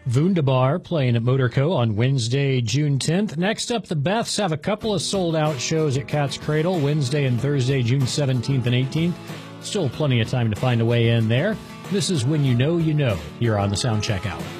Wunderbar playing at Motorco on Wednesday, June 10th. Next up, the Beths have a couple of sold-out shows at Cat's Cradle, Wednesday and Thursday, June 17th and 18th. Still plenty of time to find a way in there. This is When You Know, You Know, here on the Soundcheck Hour.